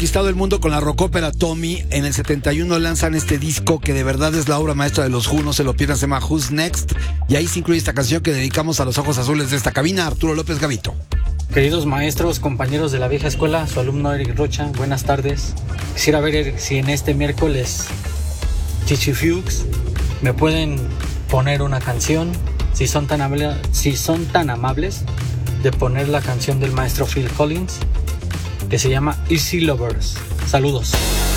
conquistado el mundo con la rockópera Tommy. En el 71 lanzan este disco que de verdad es la obra maestra de los Who, no se lo pierdan, se llama Who's Next. Y ahí se incluye esta canción que dedicamos a los ojos azules de esta cabina, Arturo López Gavito. Queridos maestros, compañeros de la vieja escuela, su alumno Eric Rocha, buenas tardes. Quisiera ver si en este miércoles Chichi Fuchs me pueden poner una canción, si son tan amables de poner la canción del maestro Phil Collins, que se llama Easy Lovers. Saludos.